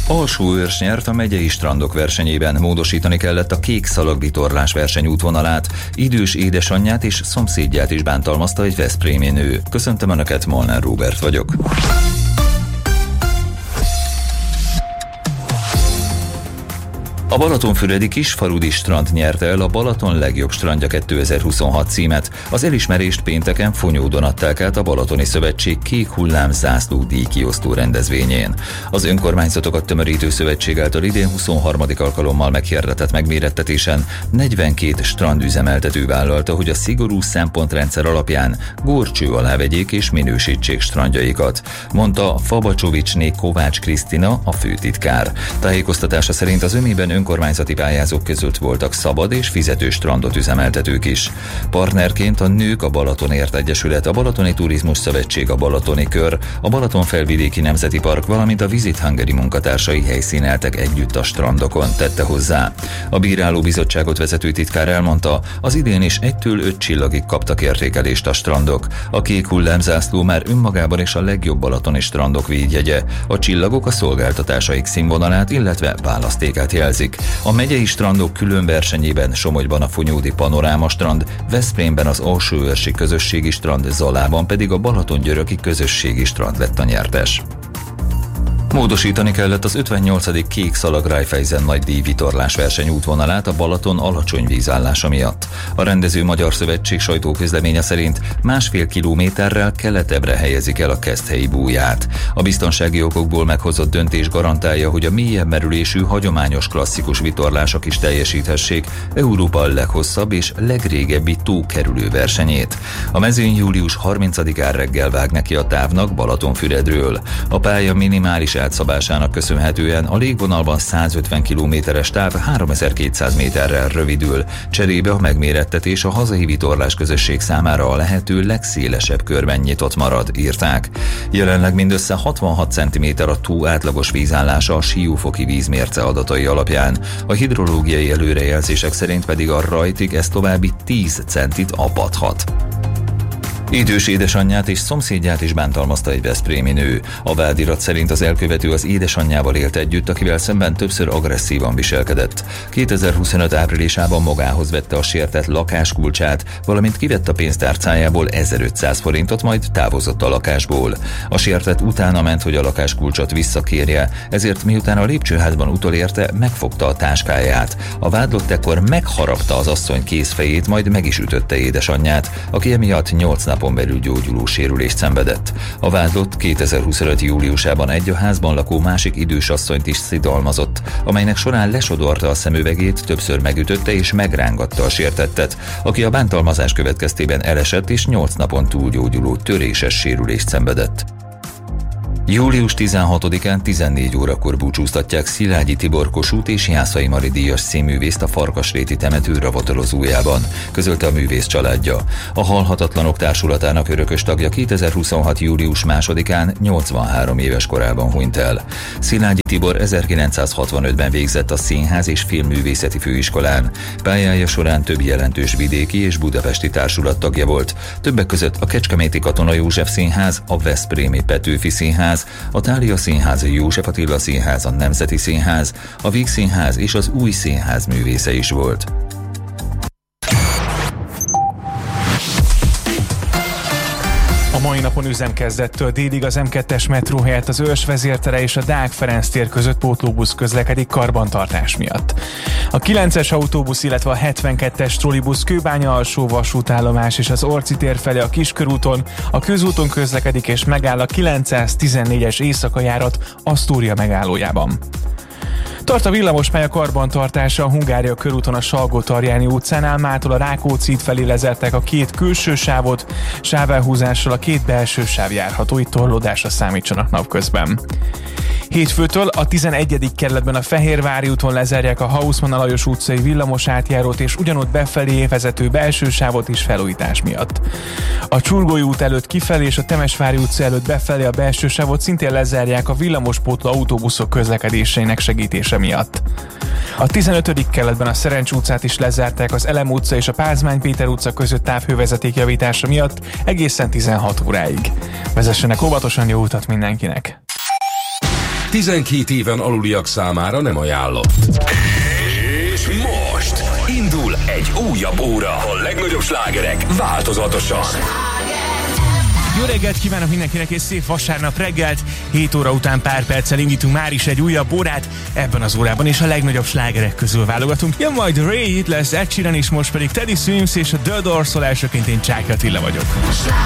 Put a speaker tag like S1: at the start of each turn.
S1: Alsóőrs nyert a megyei strandok versenyében, módosítani kellett a kék szalagvitorlás verseny útvonalát, idős édesanyját és szomszédját is bántalmazta egy veszprémi nő. Köszöntöm Önöket, Molnár Róbert vagyok. A balatonfüredi Kisfaludy strand nyerte el a Balaton legjobb strandja 2026 címet. Az elismerést pénteken Fonyódon adták át a Balatoni Szövetség Kék Hullám zászló díjkiosztó rendezvényén. Az önkormányzatokat tömörítő szövetség által idén 23. alkalommal meghirdetett megmérettetésen 42 strandüzemeltető vállalta, hogy a szigorú szempontrendszer alapján górcső alá vegyék és minősítsék strandjaikat, mondta Fabacsovicsné Kovács Krisztina, a főtitkár. Tájékoztatása szerint az ömében önkormányzati pályázók között voltak szabad és fizető strandot üzemeltetők is. Partnerként a Nők a Balatonért Egyesület, a Balatoni Turizmus Szövetség, a Balatoni Kör, a Balatonfelvidéki Nemzeti Park, valamint a Visit Hungary munkatársai helyszíneltek együtt a strandokon, tette hozzá. A bírálóbizottságot vezető titkár elmondta, az idén is 1-től 5 csillagig kaptak értékelést a strandok. A kék hullámzászló már önmagában is a legjobb balatoni strandok védjegye. A csillagok a szolgáltatásaik színvonalát, illetve választékát jelzik. A megyei strandok külön versenyében Somogyban a Fonyódi Panoráma strand, Veszprémben az Alsóőrsi közösségi strand, Zalában pedig a Balatongyöröki közösségi strand lett a nyertes. Módosítani kellett az 58. Kék szalag Raiffeisen nagy díjvitorlás verseny útvonalát a Balaton alacsony vízállása miatt. A rendező Magyar Szövetség sajtóközleménye szerint 1,5 kilométerrel keletebbre helyezik el a Keszthelyi búját. A biztonsági okokból meghozott döntés garantálja, hogy a mélyebb merülésű hagyományos klasszikus vitorlások is teljesíthessék Európa leghosszabb és legrégebbi tókerülő versenyét. A mezőny július 30-án reggel vág neki a távnak Balatonfüredről. A pálya minimális átszabásának köszönhetően a légvonalban 150 kilométeres táv 3200 méterrel rövidül. Cserébe a megmérettetés a hazai vitorlás közösség számára a lehető legszélesebb körben nyitott marad, írták. Jelenleg mindössze 66 cm a tó átlagos vízállása a Siófoki vízmérce adatai alapján. A hidrológiai előrejelzések szerint pedig a rajtig ez további 10 centit apadhat. Idős édesanyját és szomszédját is bántalmazta egy veszprémi nő. A vádirat szerint az elkövető az édesanyjával élt együtt, akivel szemben többször agresszívan viselkedett. 2025 áprilisában magához vette a sértett lakáskulcsát, valamint kivett a pénztárcájából 1500 forintot, majd távozott a lakásból. A sértett utána ment, hogy a lakáskulcsot visszakérje, ezért miután a lépcsőházban utolérte, megfogta a táskáját. A vádlott ekkor megharapta az asszony kézfejét, majd meg is ütötte édesanyját, aki emiatt 8 napon belül gyógyuló sérülést szenvedett. A vádlott 2025. júliusában egy a házban lakó másik idős asszonyt is szidalmazott, amelynek során lesodorta a szemüvegét, többször megütötte és megrángatta a sértettet, aki a bántalmazás következtében elesett és 8 napon túlgyógyuló töréses sérülést szenvedett. Július 16-án 14 órakor búcsúztatják Szilágyi Tibor Kossuth és Jászai Mari díjas színművészt a Farkasréti temető ravatalozójában, közölte a művész családja. A Halhatatlanok Társulatának örökös tagja 2026. július 2-án 83 éves korában hunyt el. Szilágyi Tibor 1965-ben végzett a Színház és Filmművészeti Főiskolán. Pályája során több jelentős vidéki és budapesti társulat tagja volt. Többek között a Kecskeméti Katona József Színház, a Veszprémi Petőfi Színház, a Thália Színház, a József Attila Színház, a Nemzeti Színház, a Víg Színház és az Új Színház művésze is volt.
S2: A mai napon üzemkezdettől délig az M2-es metró helyett az Őrs vezértere és a Deák Ferenc tér között pótlóbusz közlekedik karbantartás miatt. A 9-es autóbusz, illetve a 72-es trollibusz Kőbánya alsó vasútállomás és az Orci tér felé a Kiskörúton, a közúton közlekedik és megáll a 914-es éjszakajárat Asztória megállójában. Tart a villamospálya karbantartása a Hungária körúton a Salgótarjáni utcánál, mától a Rákóczi híd felé lezárták a 2 külső sávot, sávelhúzással a 2 belső sáv járható, itt torlódásra számítsanak napközben. Hétfőtől a 11. kerületben a Fehérvári úton lezárják a Hausmann Lajos utcai villamos átjárót és ugyanott befelé vezető belső sávot is felújítás miatt. A Csurgói út előtt kifelé és a Temesvári utca előtt befelé a belső sávot szintén lezárják a villamospótló autóbuszok közlekedéseinek segítése miatt. A 15. kerületben a Szerencs utcát is lezárták az Elem utca és a Pázmány Péter utca között távhővezeték javítása miatt egészen 16 óráig. Vezessenek óvatosan, jó utat mindenkinek!
S3: 12 éven aluliak számára nem ajánlott.
S4: És most indul egy újabb óra. A legnagyobb slágerek változatosan.
S2: Jó reggelt kívánok mindenkinek, és szép vasárnap reggelt. 7 óra után pár perccel indítunk már is egy újabb órát. Ebben az órában és a legnagyobb slágerek közül válogatunk. Jön majd Ray, itt lesz Ed Sheeran is, most pedig Teddy Swims és a The Doors, szólásaként én Csáky Attila vagyok.